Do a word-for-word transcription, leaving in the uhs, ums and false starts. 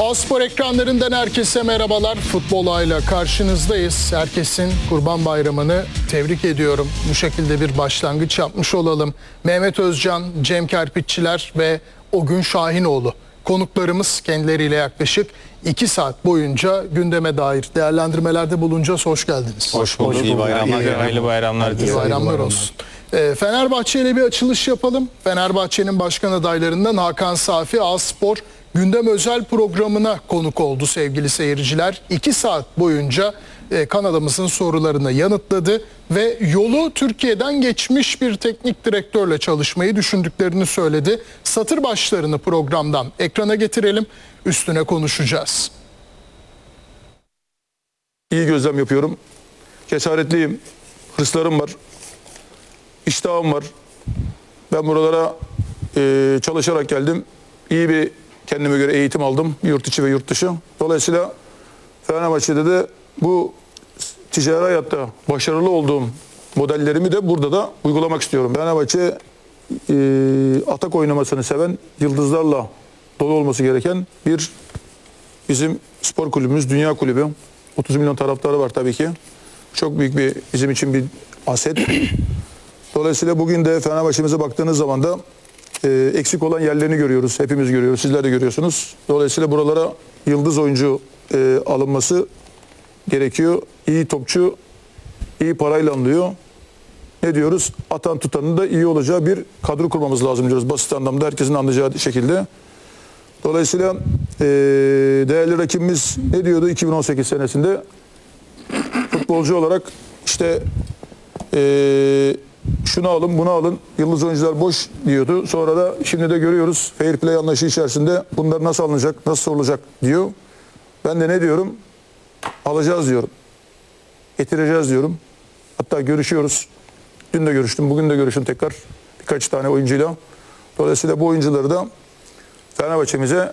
A-Spor ekranlarından herkese merhabalar. Futbol Ağa'yla karşınızdayız. Herkesin Kurban Bayramı'nı tebrik ediyorum. Bu şekilde bir başlangıç yapmış olalım. Mehmet Özcan, Cem Kerpiççiler ve Ogün Şahinoğlu konuklarımız, kendileriyle yaklaşık iki saat boyunca gündeme dair değerlendirmelerde bulunacağız. Hoş geldiniz. Hoş bulduk. İyi bayramlar. İyi Hayırlı bayramlar. İyi bayramlar olsun. Fenerbahçe ile bir açılış yapalım. Fenerbahçe'nin başkan adaylarından Hakan Safi, A-Spor gündem özel programına konuk oldu sevgili seyirciler. iki saat boyunca kanalımızın sorularını yanıtladı ve yolu Türkiye'den geçmiş bir teknik direktörle çalışmayı düşündüklerini söyledi. Satır başlarını programdan ekrana getirelim, üstüne konuşacağız. İyi gözlem yapıyorum. Cesaretliyim. Hırslarım var. İştahım var. Ben buralara e, çalışarak geldim. İyi bir kendime göre eğitim aldım. Yurt içi ve yurt dışı. Dolayısıyla Fenerbahçe'de de bu ticari hayatta başarılı olduğum modellerimi de burada da uygulamak istiyorum. Fenerbahçe e, atak oynamasını seven, yıldızlarla dolu olması gereken bir bizim spor kulübümüz, dünya kulübü. otuz milyon taraftarı var tabii ki. Çok büyük bir bizim için bir aset. Dolayısıyla bugün de Fenerbahçe'mize baktığınız zaman da e, eksik olan yerlerini görüyoruz. Hepimiz görüyoruz. Sizler de görüyorsunuz. Dolayısıyla buralara yıldız oyuncu e, alınması gerekiyor. İyi topçu, iyi parayla alınıyor. Ne diyoruz? Atan tutanın da iyi olacağı bir kadro kurmamız lazım diyoruz. Basit anlamda herkesin anlayacağı şekilde. Dolayısıyla e, değerli rakibimiz ne diyordu iki bin on sekiz senesinde? Futbolcu olarak işte e, şunu alın, bunu alın, yıldız oyuncular boş diyordu. Sonra da şimdi de görüyoruz fair play anlayışı içerisinde bunlar nasıl alınacak, nasıl olacak diyor. Ben de ne diyorum? Alacağız diyorum. Getireceğiz diyorum. Hatta görüşüyoruz. Dün de görüştüm, bugün de görüştüm tekrar birkaç tane oyuncuyla. Dolayısıyla bu oyuncuları da Fenerbahçe'mize